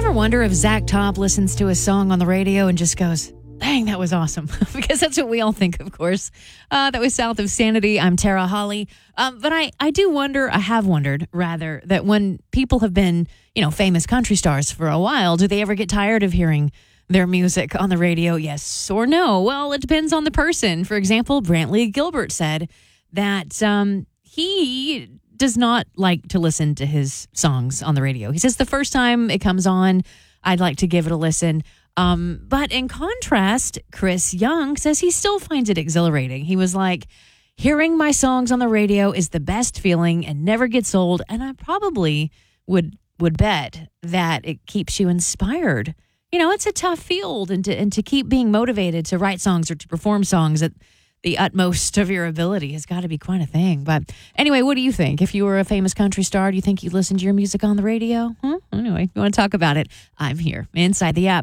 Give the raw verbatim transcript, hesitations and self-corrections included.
ever wonder if Zach Top listens to a song on the radio and just goes, dang, that was awesome? Because that's what we all think, of course. Uh, that was South of Sanity. I'm Tara Holly. Um, but I, I do wonder, I have wondered, rather, that when people have been, you know, famous country stars for a while, do they ever get tired of hearing their music on the radio? Yes or no? Well, it depends on the person. For example, Brantley Gilbert said that um, he does not like to listen to his songs on the radio. He says the first time it comes on, I'd like to give it a listen. Um, but in contrast, Chris Young says he still finds it exhilarating. He was like, hearing my songs on the radio is the best feeling and never gets old. And I probably would would bet that it keeps you inspired. You know, it's a tough field, and to, and to keep being motivated to write songs or to perform songs at the utmost of your ability has got to be quite a thing. But anyway, what do you think? If you were a famous country star, do you think you'd listen to your music on the radio? Huh? Anyway, if you want to talk about it, I'm here inside the app.